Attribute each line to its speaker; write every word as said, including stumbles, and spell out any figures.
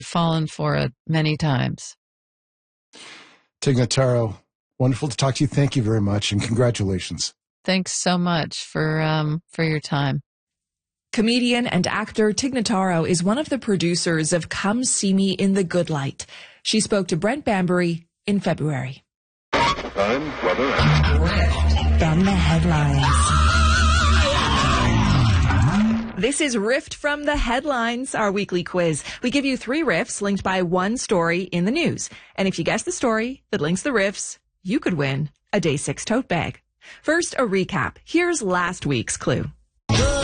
Speaker 1: fallen for it many times.
Speaker 2: Tig Notaro, wonderful to talk to you. Thank you very much, and congratulations.
Speaker 1: Thanks so much for um, for your time.
Speaker 3: Comedian and actor Tig Notaro is one of the producers of Come See Me in the Good Light. She spoke to Brent Bambury in February.
Speaker 4: Time, weather,
Speaker 3: Rift from the headlines. This is Rift from the Headlines, our weekly quiz. We give you three riffs linked by one story in the news. And if you guess the story that links the riffs, you could win a Day six tote bag. First, a recap. Here's last week's clue.